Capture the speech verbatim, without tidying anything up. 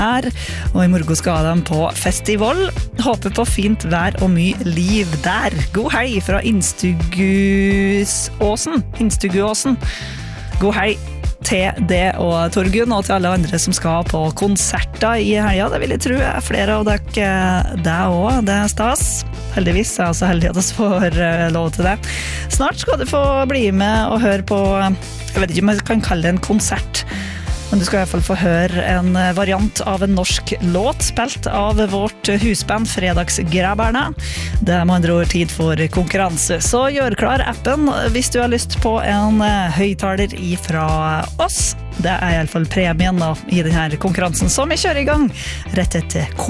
er, og i morgen skal de på festival. Håper på fint vær og mye liv der. God helg fra Innstugusåsen. Innstugåsen. God helg til det og Torgunn, og til alle andre som skal på konserter i helga. Det vil jeg tro er flere av dere der også. Det er stas. Heldigvis er jeg så heldig at jeg får lov til det. Snart skal du få bli med og høre på, jeg vet ikke om jeg kan kalle det en konsert, men du skal i hvert fall få høre en variant av en norsk låt spilt av vårt husband Fredagsgrabberne. Det er med andre ord tid for konkurranse, så gjør klar appen hvis du har lyst på en høyttaler ifra oss. Det er i hvert fall premien da, i denne konkurransen som vi kjører i gang rett etter